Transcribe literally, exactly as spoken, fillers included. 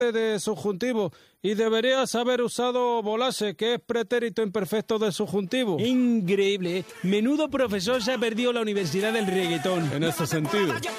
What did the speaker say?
de subjuntivo y deberías haber usado volase, que es pretérito imperfecto de subjuntivo. Increíble, ¿eh? Menudo profesor se ha perdido la Universidad del Reggaetón. En ese sentido.